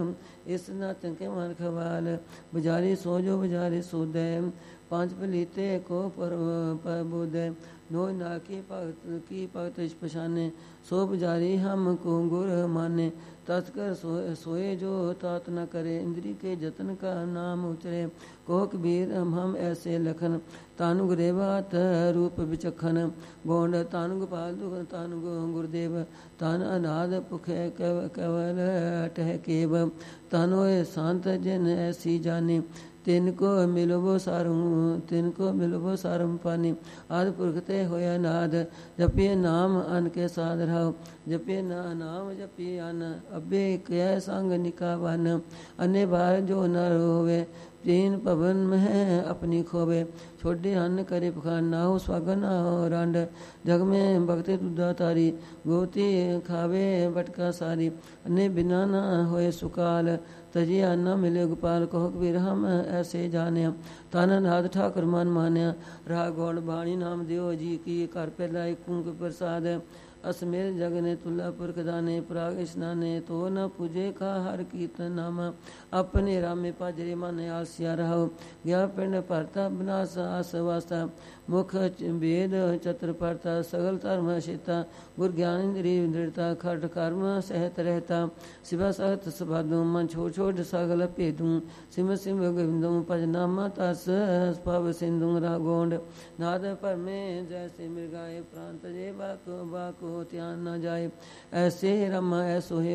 ਇਸ ਨਾਤੰ ਕੇ ਮਨ ਖਵਾਲ ਬਜਾਰੀ ਸੋ ਜੋ ਬਜਾਰੀ ਸੋਦੈ पांच पलीते को प्रबोधे नो ना की भगत पछाने सो बजारी हमको गुर माने तत्कर सोए जो तात न करे इंद्री के जतन का नाम उतरे को कबीर हम ऐसे लखन तानु गुरेवात रूप विचखन गोंड तानु गोपाल दुख तानु गुरुदेव तान अनाद पुखे कवल टह केव तानोए शांत जिन ऐसी जाने तिनको मिलबो सारम पानी आदि पुरख ते होया नाद जपिए नाम अन के साध रहो जपिए नाम जपिए अन अबे कै संग निकावन अन्य बार जो न रोवे तीन भवन में अपनी खोवे छोड़े अन्न करे पखान ना हो स्वागन ना हो रांड जग में भगते दुदा तारी गोती खावे बटका सारी अन्य बिना ना होए सुकाल तजिया न मिले गोपाल कहो कबीर हम ऐसे जाने तन नाद ठाकुर मन मान्या राग गौड़ बाणी नाम दियो जी की कर पहला कुंक प्रसाद असमेर जग ने तुला पुरख दाने प्राग स्नाने तो न पूजे का हर कीर्तन नाम अपने रामे पाजरे मन आसिया रहो गया पिंड परता विनाश आस वास्ता मुख वेद चत्र परता सगल धर्म सीता गुर ज्ञान इंद्री दृढ़ता खट कर्म सहत रहता शिवा सहत सबादू मन छोड़ छोड़ सगल भेदू सिम सिम गोविंदू भज नामा तस पव सिंधु रागोंड नाद पर में जैसे मृगाए प्रांत जे बाको बाको ध्यान न जाए ऐसे रमा ऐसो